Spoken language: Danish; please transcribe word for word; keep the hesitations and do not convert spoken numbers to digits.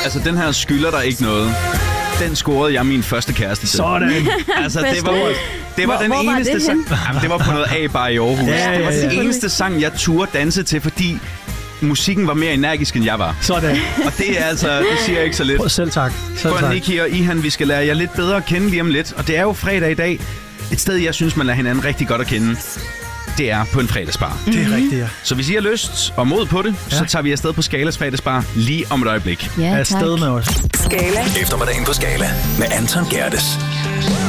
Altså, den her skylder der ikke noget. Den scorede jeg min første kæreste til. Sådan. Altså, det var, det var hvor, den hvor eneste var det sang. Jamen, det var på noget A-bar i Aarhus. Ja, ja, Det var ja. den eneste sang, jeg turde danse til, fordi musikken var mere energisk, end jeg var. Sådan. Og det er altså, det siger jeg ikke så lidt. Prøv, selv tak. Selv For tak. Nicky og Ihan, vi skal lære jer lidt bedre at kende lige om lidt. Og det er jo fredag i dag. Et sted, jeg synes, man lader hinanden rigtig godt at kende. Det er på en fredagsbar. Det er rigtigt, ja. Så hvis I har lyst og mod på det, Ja. så tager vi afsted på Skalas fredagsbar lige om et øjeblik. Ja, Afsted med os. Skala. Eftermiddagen på Skala med Anton Gerdes.